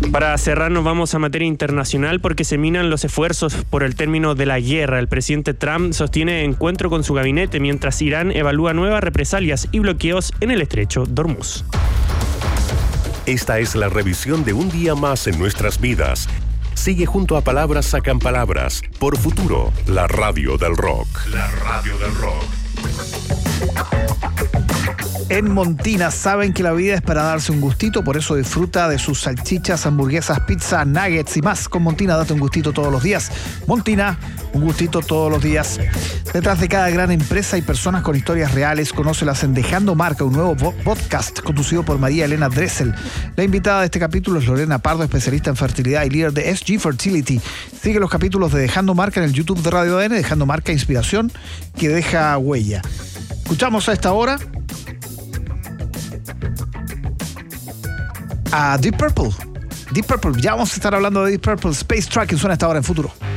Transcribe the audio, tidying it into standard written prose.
Para cerrar, nos vamos a materia internacional porque se minan los esfuerzos por el término de la guerra. El presidente Trump sostiene encuentro con su gabinete mientras Irán evalúa nuevas represalias y bloqueos en el estrecho de Hormuz. Esta es la revisión de un día más en nuestras vidas. Sigue junto a Palabras Sacan Palabras por Futuro, la radio del rock. La radio del rock. En Montina saben que la vida es para darse un gustito, por eso disfruta de sus salchichas, hamburguesas, pizza, nuggets y más. Con Montina date un gustito todos los días. Montina, un gustito todos los días. Detrás de cada gran empresa hay personas con historias reales. Conócelas en Dejando Marca, un nuevo podcast conducido por María Elena Dressel. La invitada de este capítulo es Lorena Pardo, especialista en fertilidad y líder de SG Fertility. Sigue los capítulos de Dejando Marca en el YouTube de Radio ADN, Dejando Marca, inspiración que deja huella. Escuchamos a esta hora a Deep Purple. Ya vamos a estar hablando de Deep Purple. Space Trucking suena a esta hora en Futuro.